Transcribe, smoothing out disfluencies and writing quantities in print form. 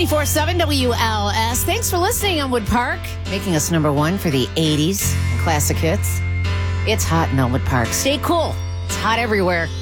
94.7 WLS. Thanks for listening on Wood Park, making us number one for the 80s classic hits. It's hot in Elmwood Park. Stay cool. It's hot everywhere.